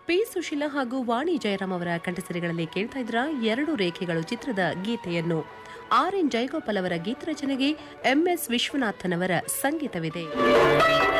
P Sushila ಹಾಗೂ ವಾಣಿ ಜಯರಾಮ್ ಅವರ ಕಂಠಸಿರಿಗಳಲ್ಲಿ ಕೇಳ್ತಾ ಇದ್ರ 2 ರೇಖೆಗಳು ಚಿತ್ರದ ಗೀತೆಯನ್ನು. ಆರ್ ಎನ್ ಜಯಗೋಪಾಲ್ ಅವರ ಗೀತರಚನೆಗೆ MS ವಿಶ್ವನಾಥನ್ ಅವರ ಸಂಗೀತವಿದೆ.